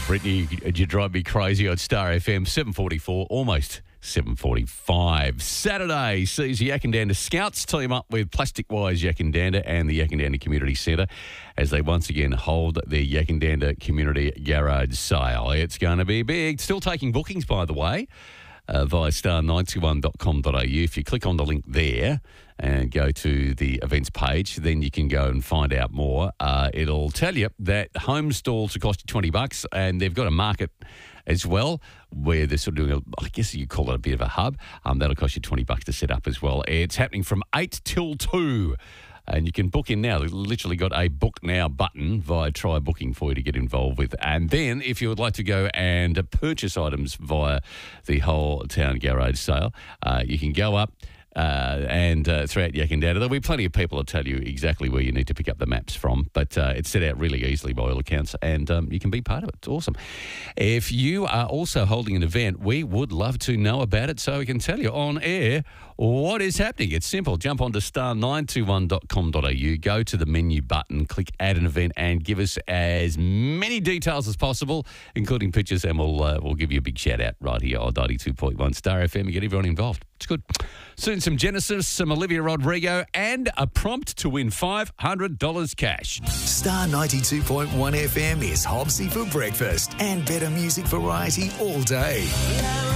Brittany, you drive me crazy on Star FM, 7:44, almost 7:45. Saturday sees the Yackandandah Scouts team up with Plastic Wise Yackandandah and the Yackandandah Community Centre as they once again hold the Yackandandah Community Garage Sale. It's going to be big. Still taking bookings, by the way, via star921.com.au. If you click on the link there and go to the events page, then you can go and find out more. It'll tell you that home stalls will cost you $20, and they've got a market as well where they're sort of doing, I guess you call it a bit of a hub. That'll cost you $20 to set up as well. It's happening from 8 till 2. And you can book in now. They've literally got a book now button via Try Booking for you to get involved with. And then if you would like to go and purchase items via the whole town garage sale, you can go up and throughout Yackandandah. There'll be plenty of people to tell you exactly where you need to pick up the maps from, but it's set out really easily by all accounts, and you can be part of it. It's awesome. If you are also holding an event, we would love to know about it so we can tell you on air what is happening. It's simple. Jump onto star921.com.au, go to the menu button, click Add an Event, and give us as many details as possible, including pictures, and we'll give you a big shout out right here on 92.1 Star FM and get everyone involved. It's good. Soon some Genesis, some Olivia Rodrigo, and a prompt to win $500 cash. Star 92.1 FM is Hobbsy for breakfast and better music variety all day.